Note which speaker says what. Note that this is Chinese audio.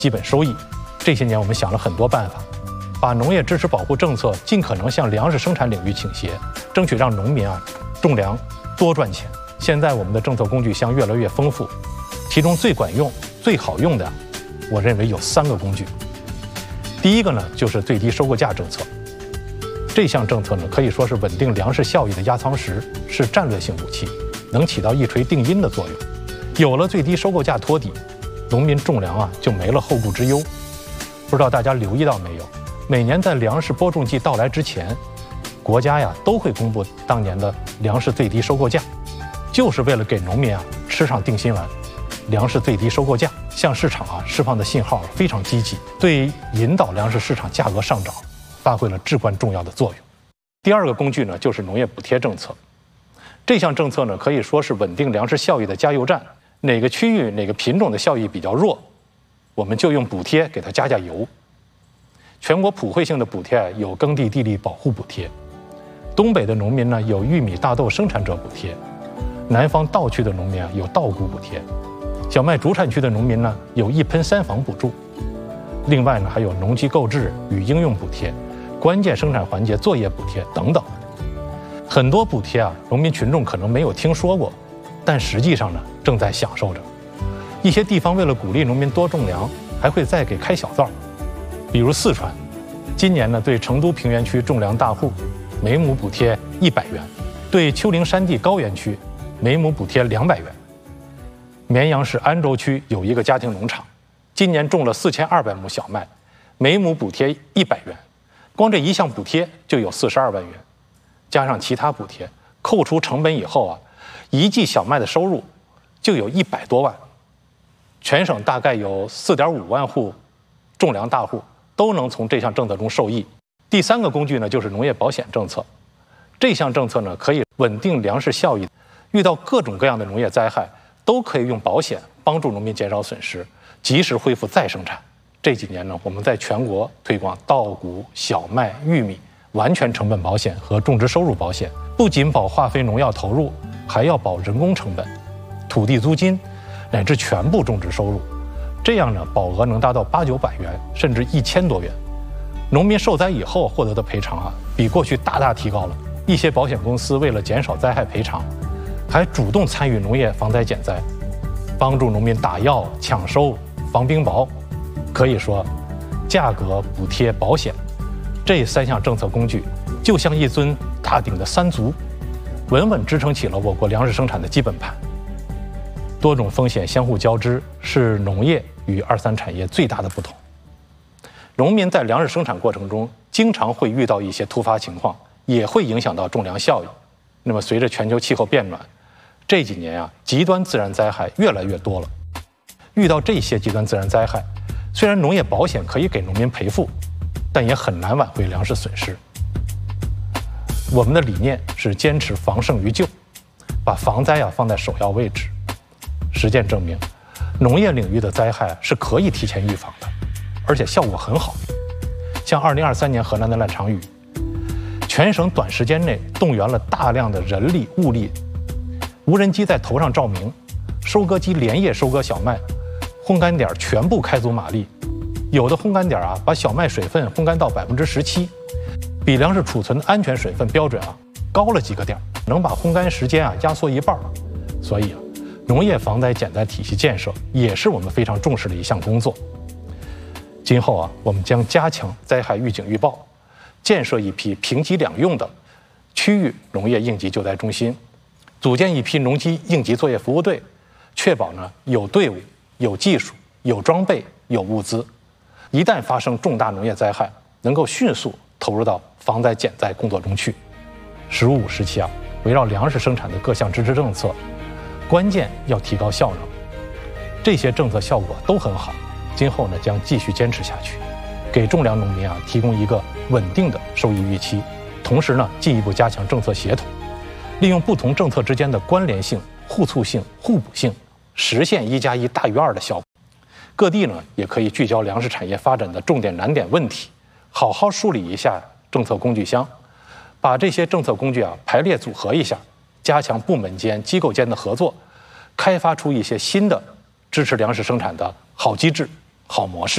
Speaker 1: 基本收益。这些年我们想了很多办法，把农业支持保护政策尽可能向粮食生产领域倾斜，争取让农民种粮多赚钱。现在我们的政策工具箱越来越丰富，其中最管用、最好用的，我认为有3个工具。第一个呢，就是最低收购价政策。这项政策呢，可以说是稳定粮食效益的压舱石，是战略性武器，能起到一锤定音的作用。有了最低收购价托底，农民种粮就没了后顾之忧。不知道大家留意到没有？每年在粮食播种季到来之前，国家都会公布当年的粮食最低收购价，就是为了给农民吃上定心丸。粮食最低收购价向市场释放的信号非常积极，对引导粮食市场价格上涨发挥了至关重要的作用。第2个工具呢，就是农业补贴政策。这项政策呢，可以说是稳定粮食效益的加油站。哪个区域哪个品种的效益比较弱，我们就用补贴给它加油。全国普惠性的补贴有耕地地力保护补贴，东北的农民呢有玉米大豆生产者补贴，南方稻区的农民有稻谷补贴，小麦主产区的农民呢有1喷3防补助。另外呢还有农机购置与应用补贴、关键生产环节作业补贴等等。很多补贴农民群众可能没有听说过，但实际上呢正在享受着。一些地方为了鼓励农民多种粮，还会再给开小灶。比如四川，今年呢对成都平原区种粮大户每亩补贴100元，对丘陵山地高原区每亩补贴200元。绵阳市安州区有一个家庭农场，今年种了4200亩小麦，每亩补贴100元，光这一项补贴就有42万元，加上其他补贴，扣除成本以后一季小麦的收入就有100多万。全省大概有4.5万户种粮大户都能从这项政策中受益。第3个工具呢，就是农业保险政策。这项政策呢，可以稳定粮食效益，遇到各种各样的农业灾害，都可以用保险帮助农民减少损失，及时恢复再生产。这几年呢，我们在全国推广稻谷、小麦、玉米完全成本保险和种植收入保险，不仅保化肥农药投入，还要保人工成本、土地租金乃至全部种植收入。这样呢，保额能达到800-900元，甚至1000多元。农民受灾以后获得的赔偿比过去大大提高了。一些保险公司为了减少灾害赔偿，还主动参与农业防灾减灾，帮助农民打药、抢收、防冰雹。可以说，价格、补贴、保险这3项政策工具，就像一尊大鼎的3足，稳稳支撑起了我国粮食生产的基本盘。多种风险相互交织，是农业与2、3产业最大的不同。农民在粮食生产过程中，经常会遇到一些突发情况，也会影响到种粮效益。那么，随着全球气候变暖，这几年极端自然灾害越来越多了。遇到这些极端自然灾害，虽然农业保险可以给农民赔付，但也很难挽回粮食损失。我们的理念是坚持防胜于救，把防灾放在首要位置。实践证明，农业领域的灾害是可以提前预防的，而且效果很好。像2023年河南的烂场雨，全省短时间内动员了大量的人力物力，无人机在头上照明，收割机连夜收割小麦，烘干点全部开足马力，有的烘干点把小麦水分烘干到17%，比粮食储存安全水分标准高了几个点，能把烘干时间压缩1半。所以农业防灾减灾体系建设也是我们非常重视的一项工作。今后我们将加强灾害预警预报，建设一批平级两用的区域农业应急救灾中心，组建一批农机应急作业服务队，确保有队伍、有技术、有装备、有物资，一旦发生重大农业灾害，能够迅速投入到防灾减灾工作中去。“15五”时期围绕粮食生产的各项支持政策，关键要提高效能。这些政策效果都很好，今后将继续坚持下去，给种粮农民提供一个稳定的收益预期，同时进一步加强政策协同，利用不同政策之间的关联性、互促性、互补性，实现1+1大于2的效果。各地也可以聚焦粮食产业发展的重点难点问题，好好梳理一下政策工具箱，把这些政策工具排列组合一下，加强部门间、机构间的合作，开发出一些新的支持粮食生产的好机制、好模式。